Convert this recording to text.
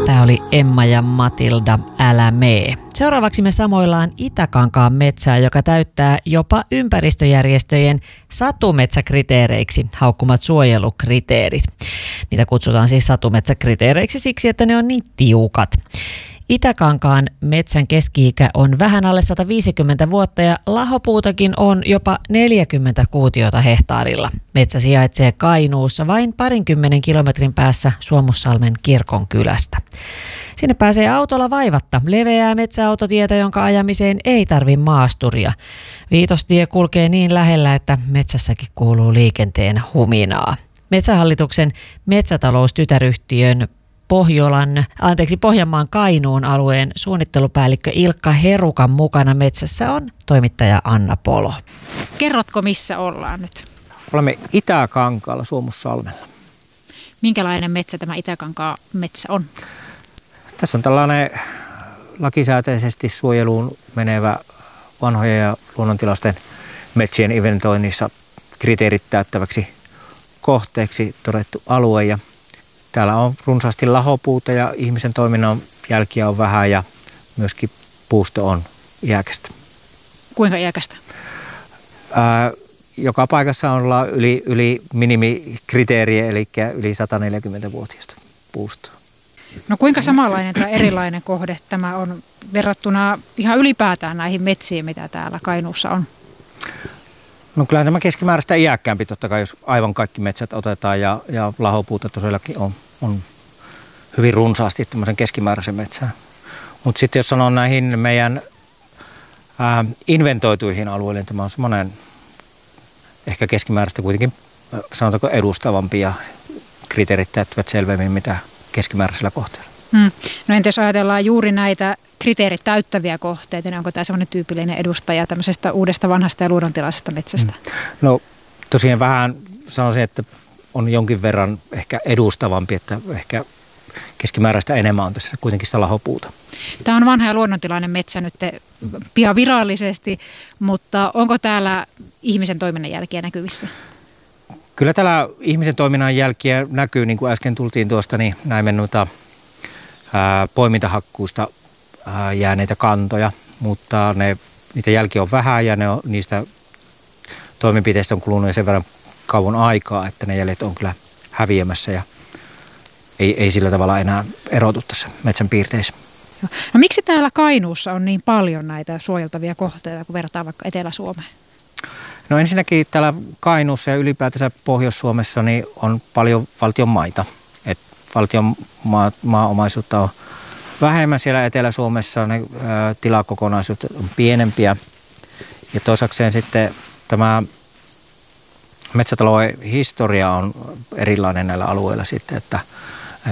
Tämä oli Emma ja Matilda, Älä mee. Seuraavaksi me samoillaan Itäkankaan metsää, joka täyttää jopa ympäristöjärjestöjen satumetsäkriteereiksi haukkumat suojelukriteerit. Niitä kutsutaan siis satumetsäkriteereiksi siksi, että ne on niin tiukat. Itäkankaan metsän keski-ikä on vähän alle 150 vuotta ja lahopuutakin on jopa 40 kuutiota hehtaarilla. Metsä sijaitsee Kainuussa vain 20 kilometrin päässä Suomussalmen kirkonkylästä. Sinne pääsee autolla vaivatta, leveää metsäautotietä, jonka ajamiseen ei tarvi maasturia. Viitostie kulkee niin lähellä, että metsässäkin kuuluu liikenteen huminaa. Metsähallituksen metsätaloustytäryhtiön Pohjanmaan Kainuun alueen suunnittelupäällikkö Ilkka Herukan mukana metsässä on toimittaja Anna Polo. Kerrotko, missä ollaan nyt? Olemme Itäkankaalla Suomussalmella. Minkälainen metsä tämä Itäkankaan metsä on? Tässä on tällainen lakisääteisesti suojeluun menevä vanhojen ja luonnontilaisten metsien inventoinnissa kriteerit täyttäväksi kohteeksi todettu alue. Ja täällä on runsaasti lahopuuta ja ihmisen toiminnan jälkiä on vähän ja myöskin puusto on iäkästä. Kuinka iäkästä? Joka paikassa on yli minimikriteeriä, eli yli 140-vuotiaista puustoa. No kuinka samanlainen tai erilainen kohde tämä on verrattuna ihan ylipäätään näihin metsiin, mitä täällä Kainuussa on? No kyllä tämä keskimääräistä iäkkäämpi totta kai, jos aivan kaikki metsät otetaan ja lahopuuta tosiaankin on hyvin runsaasti tämmöisen keskimääräisen metsään. Mutta sitten jos sanon näihin meidän inventoituihin alueille, tämä on semmoinen ehkä keskimääräistä kuitenkin sanotaanko edustavampi ja kriteerit täyttävät selvemmin mitä keskimääräisellä kohteella. No entä jos ajatellaan juuri näitä kriteerit täyttäviä kohteita, niin onko tämä semmoinen tyypillinen edustaja tämmöisestä uudesta vanhasta ja luonnontilaisesta metsästä? No tosiaan vähän sanoisin, että on jonkin verran ehkä edustavampi, että ehkä keskimääräistä enemmän on tässä kuitenkin sitä lahopuuta. Tämä on vanha ja luonnontilainen metsä nyt pian virallisesti, mutta onko täällä ihmisen toiminnan jälkiä näkyvissä? Kyllä täällä ihmisen toiminnan jälkiä näkyy, niin kuin äsken tultiin tuosta, niin näimme noita poimintahakkuusta jääneitä kantoja, mutta niitä jälkiä on vähän ja niistä toimenpiteistä on kulunut sen verran kauan aikaa, että ne jäljet on kyllä häviämässä ja ei sillä tavalla enää erotu tässä metsän piirteissä. No miksi täällä Kainuussa on niin paljon näitä suojeltavia kohteita, kun verrataan vaikka Etelä-Suomeen? No ensinnäkin täällä Kainuussa ja ylipäätänsä Pohjois-Suomessa niin on paljon valtion maita. Valtion maaomaisuutta on vähemmän siellä Etelä-Suomessa, ne tilakokonaisuudet on pienempiä. Ja toisakseen sitten tämä metsätalouden historia on erilainen näillä alueilla sitten, että